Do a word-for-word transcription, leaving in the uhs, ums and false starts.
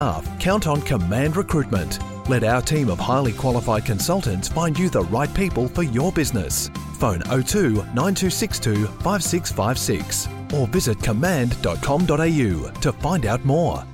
Count on Command Recruitment. Let our team of highly qualified consultants find you the right people for your business. Phone oh two nine two six two five six five six or visit command dot com dot a u to find out more.